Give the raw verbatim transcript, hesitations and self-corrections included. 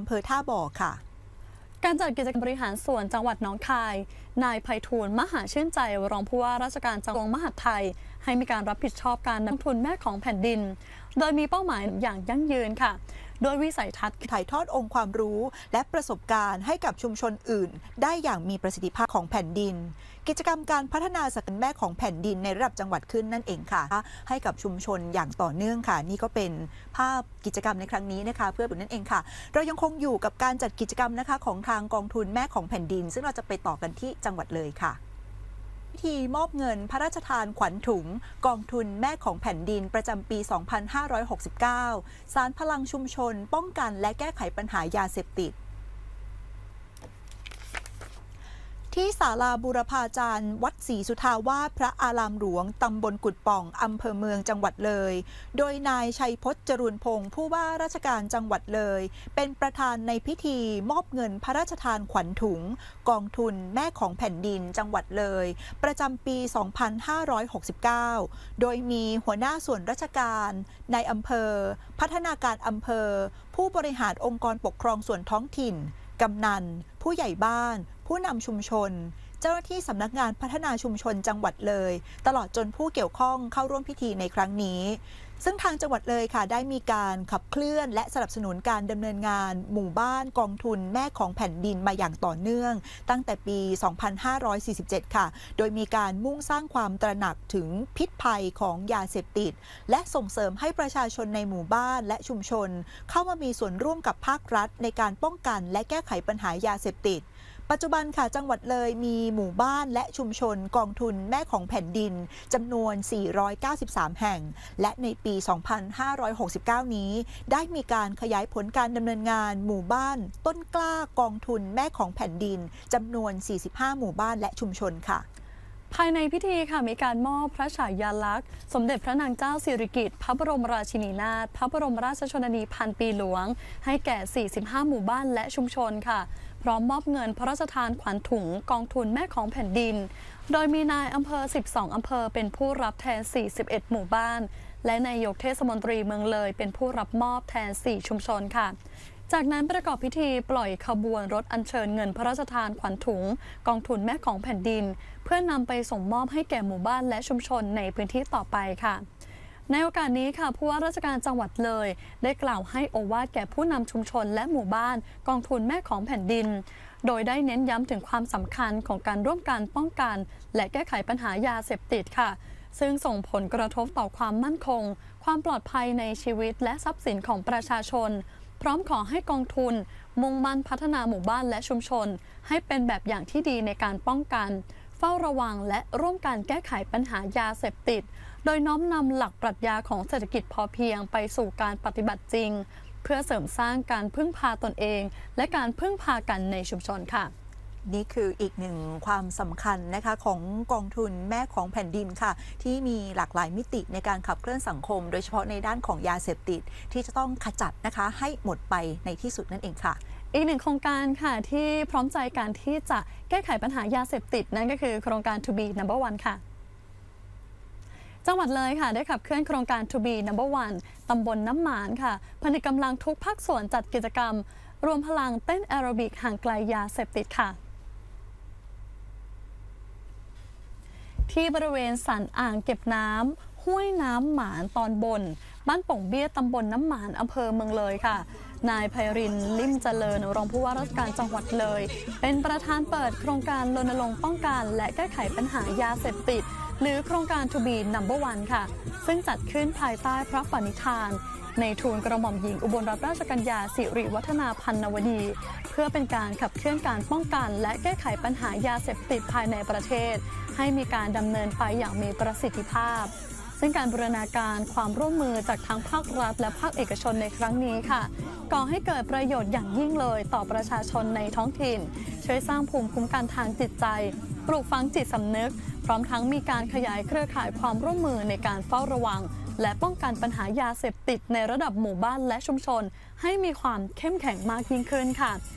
ภอท่าบ่อค่ะการจัดกิจกรรมบริหารส่วนจังหวัดหนองคายนายไพฑูรย์มหาชื่นใจรองผู้ว่าราชการจังหวัดมหาดไทยให้มีการรับผิดชอบการนำทุนแม่ของแผ่นดินโดยมีเป้าหมายอย่างยั่งยืนค่ะโดยวิสัยทัศน์ถ่ายทอดองค์ความรู้และประสบการณ์ให้กับชุมชนอื่นได้อย่างมีประสิทธิภาพของแผ่นดินกิจกรรมการพัฒนาศักยภาพแม่ของแผ่นดินในระดับจังหวัดขึ้นนั่นเองค่ะให้กับชุมชนอย่างต่อเนื่องค่ะนี่ก็เป็นภาพกิจกรรมในครั้งนี้นะคะเพื่อบุญนั่นเองค่ะเรายังคงอยู่กับการจัดกิจกรรมนะคะของทางกองทุนแม่ของแผ่นดินซึ่งเราจะไปต่อกันที่จังหวัดเลยค่ะพิธีมอบเงินพระราชทานขวัญถุงกองทุนแม่ของแผ่นดินประจำปี สองพันห้าร้อยหกสิบเก้า สานพลังชุมชนป้องกันและแก้ไขปัญหายาเสพติดที่ศาลาบูรพาจารย์วัดศรีสุทาวาสพระอารามหลวงตำบลกุดป่องอำเภอเมืองจังหวัดเลยโดยนายชัยพจน์จรูนพงศ์ผู้ว่าราชการจังหวัดเลยเป็นประธานในพิธีมอบเงินพระราชทานขวัญถุงกองทุนแม่ของแผ่นดินจังหวัดเลยประจำปี สองพันห้าร้อยหกสิบเก้า โดยมีหัวหน้าส่วนราชการในอำเภอพัฒนาการอำเภอผู้บริหารองค์กรปกครองส่วนท้องถิ่นกำนันผู้ใหญ่บ้านผู้นำชุมชนเจ้าหน้าที่สำนักงานพัฒนาชุมชนจังหวัดเลยตลอดจนผู้เกี่ยวข้องเข้าร่วมพิธีในครั้งนี้ซึ่งทางจังหวัดเลยค่ะได้มีการขับเคลื่อนและสนับสนุนการดำเนินงานหมู่บ้านกองทุนแม่ของแผ่นดินมาอย่างต่อเนื่องตั้งแต่ปี สองพันห้าร้อยสี่สิบเจ็ด ค่ะโดยมีการมุ่งสร้างความตระหนักถึงพิษภัยของยาเสพติดและส่งเสริมให้ประชาชนในหมู่บ้านและชุมชนเข้ามามีส่วนร่วมกับภาครัฐในการป้องกันและแก้ไขปัญหายาเสพติดปัจจุบันค่ะจังหวัดเลยมีหมู่บ้านและชุมชนกองทุนแม่ของแผ่นดินจำนวน สี่ร้อยเก้าสิบสาม แห่งและในปี สองพันห้าร้อยหกสิบเก้า นี้ได้มีการขยายผลการดำเนินงานหมู่บ้านต้นกล้ากองทุนแม่ของแผ่นดินจำนวน สี่สิบห้า หมู่บ้านและชุมชนค่ะภายในพิธีค่ะมีการมอบพระฉายาลักษณ์สมเด็จพระนางเจ้าสิริกิติ์พระบรมราชินีนาถพระบรมราชชนนีพันปีหลวงให้แก่ สี่สิบห้า หมู่บ้านและชุมชนค่ะพร้อมมอบเงินพระราชทานขวัญถุงกองทุนแม่ของแผ่นดินโดยมีนายอำเภอ สิบสอง อำเภอเป็นผู้รับแทน สี่สิบเอ็ด หมู่บ้านและนายกเทศมนตรีเมืองเลยเป็นผู้รับมอบแทน สี่ ชุมชนค่ะจากนั้นประกอบพิธีปล่อยขบวนรถอัญเชิญเงินพระราชทานขวัญถุงกองทุนแม่ของแผ่นดินเพื่อนำไปส่งมอบให้แก่หมู่บ้านและชุมชนในพื้นที่ต่อไปค่ะในโอกาสนี้ค่ะผู้ว่าราชการจังหวัดเลยได้กล่าวให้โอวาทแก่ผู้นำชุมชนและหมู่บ้านกองทุนแม่ของแผ่นดินโดยได้เน้นย้ำถึงความสำคัญของการร่วมกันป้องกันและแก้ไขปัญหายาเสพติดค่ะซึ่งส่งผลกระทบต่อความมั่นคงความปลอดภัยในชีวิตและทรัพย์สินของประชาชนพร้อมขอให้กองทุนมุ่งมั่นพัฒนาหมู่บ้านและชุมชนให้เป็นแบบอย่างที่ดีในการป้องกันเฝ้าระวังและร่วมกันแก้ไขปัญหายาเสพติดโดยน้อมนำหลักปรัชญาของเศรษฐกิจพอเพียงไปสู่การปฏิบัติจริงเพื่อเสริมสร้างการพึ่งพาตนเองและการพึ่งพากันในชุมชนค่ะนี่คืออีกหนึ่งความสำคัญนะคะของกองทุนแม่ของแผ่นดินค่ะที่มีหลากหลายมิติในการขับเคลื่อนสังคมโดยเฉพาะในด้านของยาเสพติดที่จะต้องขจัดนะคะให้หมดไปในที่สุดนั่นเองค่ะอีกหนึ่งโครงการค่ะที่พร้อมใจการที่จะแก้ไขปัญหายาเสพติดนั่นก็คือโครงการ To Be นัมเบอร์ วัน ค่ะจังหวัดเลยค่ะได้ขับเคลื่อนโครงการ To Be นัมเบอร์ วัน ตำบลน้ำหมานค่ะผนึกกำลังทุกภาคส่วนจัดกิจกรรมรวมพลังเต้นแอโรบิกห่างไกลยาเสพติดค่ะที่บริเวณสันอ่างเก็บน้ำห้วยน้ำหมานตอนบนบ้านโป่งเบี้ยตำบลน้ำหมานอำเภอเมืองเลยค่ะนายไพรินทร์ลิ่มเจริญรองผู้ว่าราชการจังหวัดเลยเป็นประธานเปิดโครงการรณรงค์ป้องกันและแก้ไขปัญหายาเสพติดหรือโครงการ To Be นัมเบอร์ วัน ค่ะซึ่งจัดขึ้นภายใต้พระปณิธานในทูลกระหม่อมหญิงอุบลรัตนราชกัญญาสิริวัฒนาพันนวดีเพื่อเป็นการขับเคลื่อนการป้องกันและแก้ไขปัญหายาเสพติดภายในประเทศให้มีการดำเนินไปอย่างมีประสิทธิภาพซึ่งการบูรณาการความร่วมมือจากทั้งภาครัฐและภาคเอกชนในครั้งนี้ค่ะก่อให้เกิดประโยชน์อย่างยิ่งเลยต่อประชาชนในท้องถิ่นช่วยสร้างภูมิคุ้มกันทางจิตใจปลูกฝังจิตสำนึกพร้อมทั้งมีการขยายเครือข่ายความร่วมมือในการเฝ้าระวังและป้องกันปัญหายาเสพติดในระดับหมู่บ้านและชุมชนให้มีความเข้มแข็งมากยิ่งขึ้นค่ะ